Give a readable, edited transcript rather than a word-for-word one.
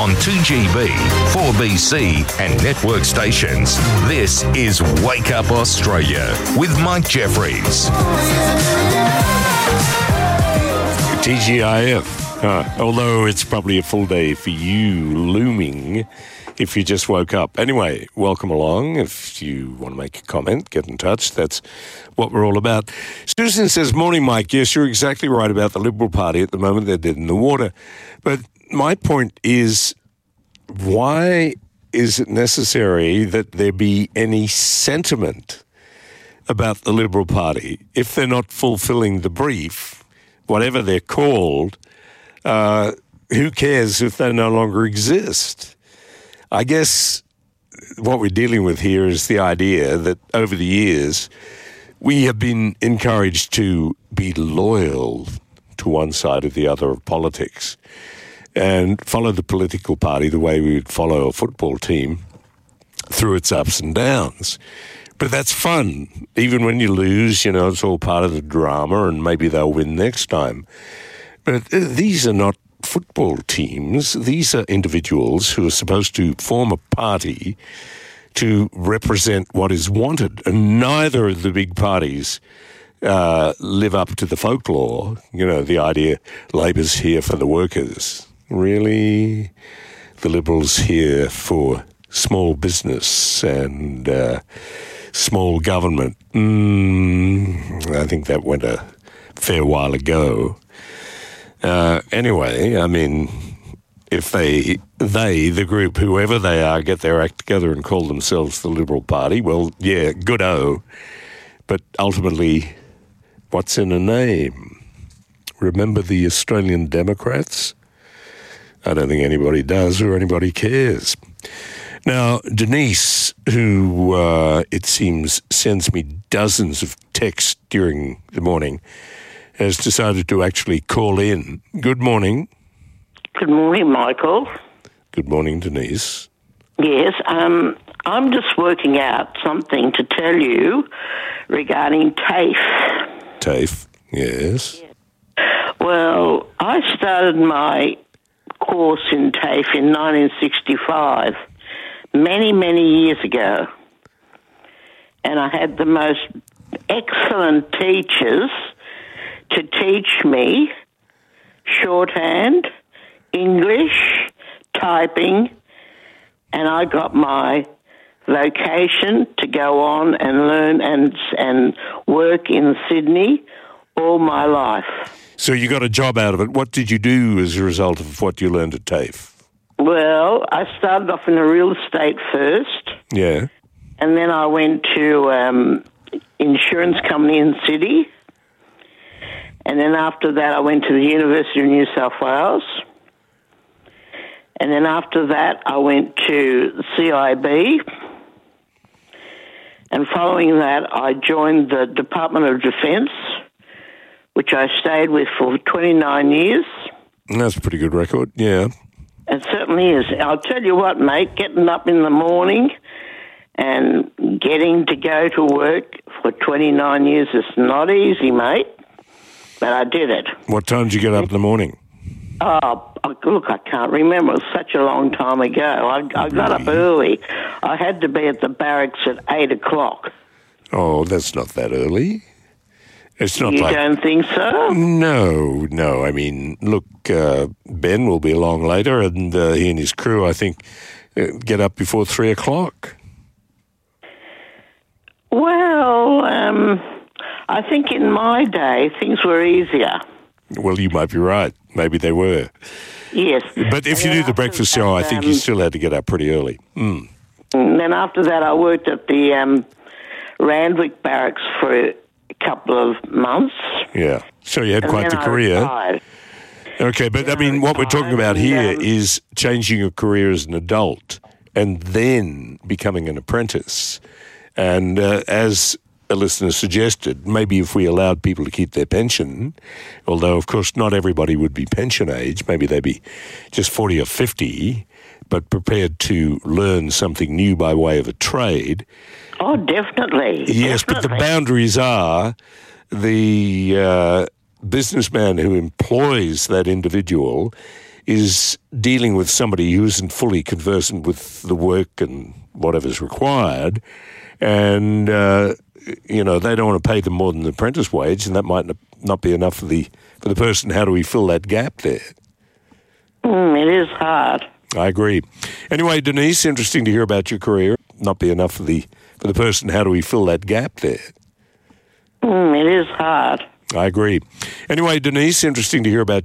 on 2GB, 4BC and network stations. This is Wake Up Australia with Mike Jeffries. TGIF. Although it's probably a full day for you looming if you just woke up. Anyway, welcome along. If you want to make a comment, get in touch. That's what we're all about. Susan says, morning, Mike. Yes, you're exactly right about the Liberal Party. At the moment, they're dead in the water. But my point is, why is it necessary that there be any sentiment about the Liberal Party if they're not fulfilling the brief, whatever they're called? Who cares if they no longer exist? I guess what we're dealing with here is the idea that over the years we have been encouraged to be loyal to one side or the other of politics and follow the political party the way we would follow a football team through its ups and downs. But that's fun. Even when you lose, you know, it's all part of the drama and maybe they'll win next time. But these are not football teams. These are individuals who are supposed to form a party to represent what is wanted. And neither of the big parties live up to the folklore. You know, the idea Labor's here for the workers. Really? The Liberals here for small business and small government. I think that went a fair while ago. Anyway, I mean, if they, the group, whoever they are, get their act together and call themselves the Liberal Party, well, yeah, good-o. But ultimately, what's in a name? Remember the Australian Democrats? I don't think anybody does or anybody cares. Now, Denise, who it seems sends me dozens of texts during the morning, has decided to actually call in. Good morning. Good morning, Michael. Good morning, Denise. Yes, I'm just working out something to tell you regarding TAFE. TAFE, yes. Well, I started my course in TAFE in 1965, many, many years ago. And I had the most excellent teachers to teach me shorthand, English, typing, and I got my vocation to go on and learn and work in Sydney all my life. So you got a job out of it. What did you do as a result of what you learned at TAFE? Well, I started off in a real estate first. Yeah. And then I went to insurance company in Sydney. And then after that, I went to the University of New South Wales. And then after that, I went to CIB. And following that, I joined the Department of Defence, which I stayed with for 29 years. That's a pretty good record, yeah. It certainly is. I'll tell you what, mate, getting up in the morning and getting to go to work for 29 years is not easy, mate. But I did it. What time did you get up in the morning? Oh, look, I can't remember. It was such a long time ago. I got up early. I had to be at the barracks at 8 o'clock. Oh, that's not that early. It's not you like... don't think so? No. I mean, look, Ben will be along later, and he and his crew, I think, get up before 3 o'clock. Well, I think in my day things were easier. Well, you might be right. Maybe they were. Yes. But if you do the breakfast show, I think you still had to get up pretty early. And then after that, I worked at the Randwick Barracks for a couple of months. Yeah. So you had quite the career. Okay, but I mean, what we're talking about here is changing your career as an adult and then becoming an apprentice. And as a listener suggested, maybe if we allowed people to keep their pension, although, of course, not everybody would be pension age, maybe they'd be just 40 or 50, but prepared to learn something new by way of a trade. Oh, definitely. Yes, but the boundaries are the businessman who employs that individual is dealing with somebody who isn't fully conversant with the work and whatever's required, and they don't want to pay them more than the apprentice wage, and that might not be enough for the person. How do we fill that gap there? It is hard. I agree. Anyway, Denise, interesting to hear about your career. Not be enough for the person. How do we fill that gap there? It is hard. I agree. Anyway, Denise, interesting to hear about